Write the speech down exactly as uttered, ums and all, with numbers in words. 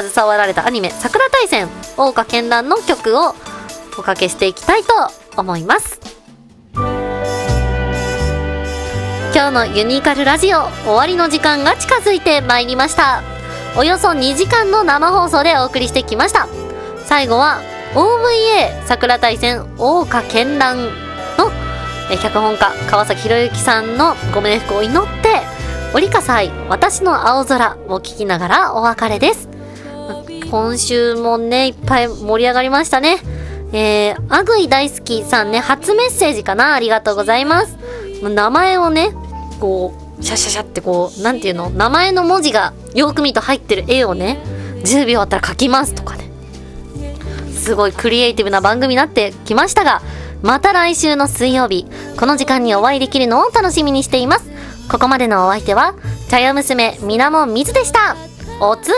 携わられたアニメ桜大戦桜花絢爛の曲をおかけしていきたいと思います。今日のユニカルラジオ終わりの時間が近づいてまいりました。およそにじかんの生放送でお送りしてきました。最後は オーブイエー 桜大戦桜花絢爛の脚本家川崎博之さんのご冥福を祈って折笠愛私の青空を聞きながらお別れです。今週もねいっぱい盛り上がりましたね。えー、あぐい大好きさんね初メッセージかな、ありがとうございます。名前をねこうシャシャシャってこうなんていうの、名前の文字がよく見ると入ってる絵をねじゅうびょうあったら描きますとかね、すごいクリエイティブな番組になってきましたが、また来週の水曜日この時間にお会いできるのを楽しみにしています。ここまでのお相手は茶屋娘みなもんみずでした。おつ